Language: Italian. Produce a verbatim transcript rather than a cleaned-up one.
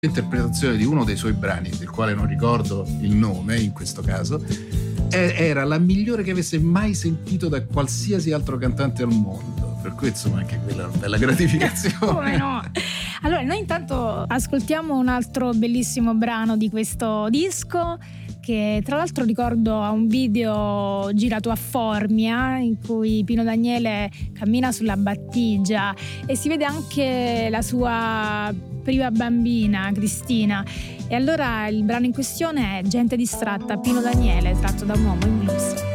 L'interpretazione di uno dei suoi brani, del quale non ricordo il nome in questo caso, era la migliore che avesse mai sentito da qualsiasi altro cantante al mondo, per cui insomma anche quella è una bella gratificazione. Come no? Allora noi intanto ascoltiamo un altro bellissimo brano di questo disco, che tra l'altro ricordo a un video girato a Formia in cui Pino Daniele cammina sulla battigia e si vede anche la sua prima bambina Cristina. E allora il brano in questione è Gente distratta, Pino Daniele, tratto da Un uomo in blues.